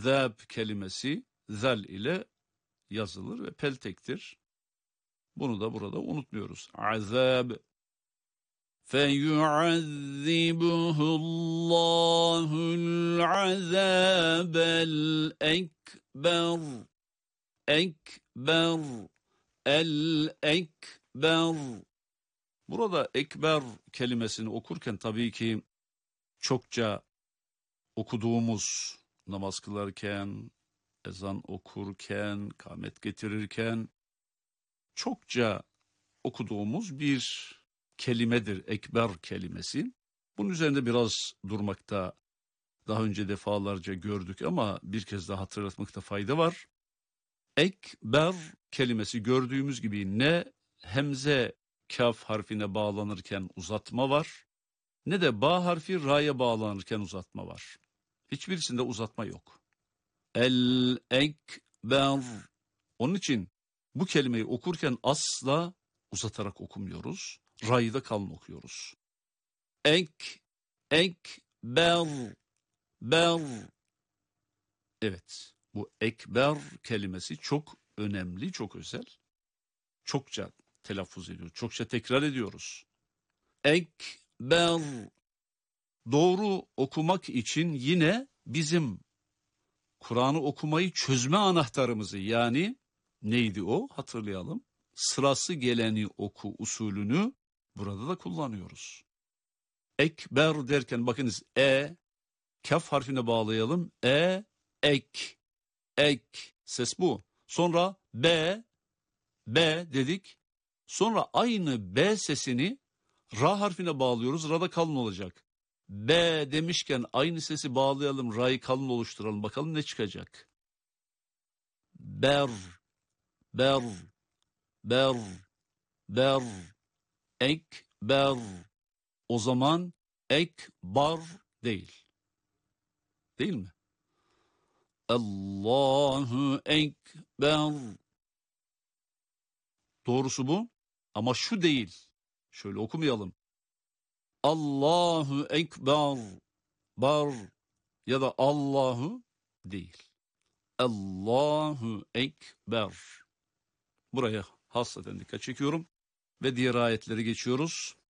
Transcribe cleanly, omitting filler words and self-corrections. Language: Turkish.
azab kelimesi zal ile yazılır ve peltektir. Bunu da burada unutmuyoruz. Azab. فَيُعَذِّبُهُ اللّٰهُ الْعَذَابَ الْاَكْبَرِ el-ekber. Burada ekber kelimesini okurken tabii ki çokça okuduğumuz, namaz kılarken, ezan okurken, kâmet getirirken çokça okuduğumuz bir kelimedir ekber kelimesi. Bunun üzerinde biraz durmakta daha önce defalarca gördük ama bir kez daha hatırlatmakta fayda var. Ekber kelimesi gördüğümüz gibi ne hemze kaf harfine bağlanırken uzatma var, ne de ba harfi ra'ya bağlanırken uzatma var. Hiçbirisinde uzatma yok. El-ekber. Onun için bu kelimeyi okurken asla uzatarak okumuyoruz. Ra'yı da kalın okuyoruz. Ber. Evet, bu ekber kelimesi çok önemli, çok özel. Çokça telaffuz ediyoruz, çokça tekrar ediyoruz. Ekber. Doğru okumak için yine bizim Kur'an'ı okumayı çözme anahtarımızı, yani neydi o? Hatırlayalım. Sırası geleni oku usulünü burada da kullanıyoruz. Ekber derken bakınız kaf harfine bağlayalım. Ek. Ses bu. Sonra B dedik. Sonra aynı B sesini ra harfine bağlıyoruz. Ra'da kalın olacak. B demişken aynı sesi bağlayalım. Ra'yı kalın oluşturalım. Bakalım ne çıkacak. Ber. Ekber. O zaman ekbar değil. Değil mi? Allahu ekber. Doğrusu bu. Ama şu değil. Şöyle okumayalım. Allahu ekber. Bar ya da Allahu değil. Allahu ekber. Buraya hasreten dikkat çekiyorum ve diğer ayetleri geçiyoruz.